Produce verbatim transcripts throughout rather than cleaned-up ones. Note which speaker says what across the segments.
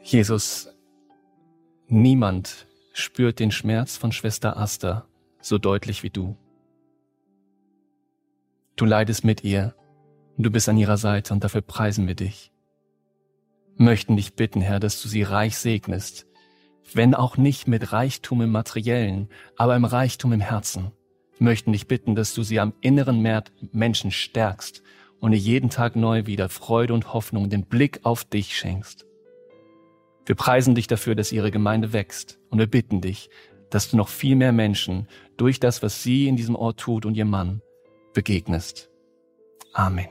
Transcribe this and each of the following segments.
Speaker 1: Jesus, niemand spürt den Schmerz von Schwester Asta so deutlich wie du. Du leidest mit ihr und du bist an ihrer Seite und dafür preisen wir dich. Wir möchten dich bitten, Herr, dass du sie reich segnest, wenn auch nicht mit Reichtum im Materiellen, aber im Reichtum im Herzen. Wir möchten dich bitten, dass du sie am inneren Menschen stärkst und ihr jeden Tag neu wieder Freude und Hoffnung, den Blick auf dich schenkst. Wir preisen dich dafür, dass ihre Gemeinde wächst und wir bitten dich, dass du noch viel mehr Menschen durch das, was sie in diesem Ort tut und ihr Mann, begegnest. Amen.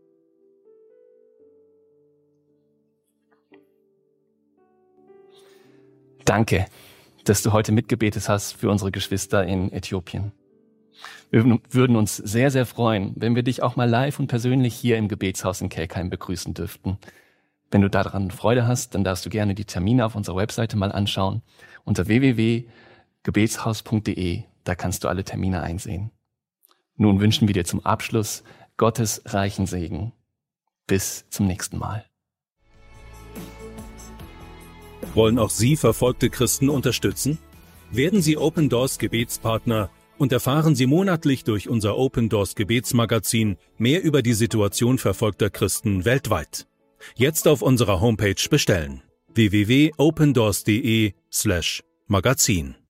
Speaker 1: Danke, dass du heute mitgebetet hast für unsere Geschwister in Äthiopien. Wir würden uns sehr, sehr freuen, wenn wir dich auch mal live und persönlich hier im Gebetshaus in Kelkheim begrüßen dürften. Wenn du daran Freude hast, dann darfst du gerne die Termine auf unserer Webseite mal anschauen. Unter w w w punkt gebetshaus punkt d e, da kannst du alle Termine einsehen. Nun wünschen wir dir zum Abschluss Gottes reichen Segen. Bis zum nächsten Mal.
Speaker 2: Wollen auch Sie verfolgte Christen unterstützen? Werden Sie Open Doors Gebetspartner und erfahren Sie monatlich durch unser Open Doors Gebetsmagazin mehr über die Situation verfolgter Christen weltweit. Jetzt auf unserer Homepage bestellen: w w w punkt opendoors punkt d e slash magazin.